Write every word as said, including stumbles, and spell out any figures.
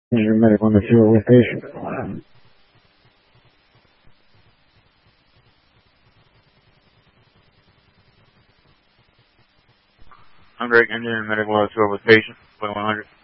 Engineer medic on the floor with patient. I'm Greg, engineer medical on the floor with patient, twenty-one hundred.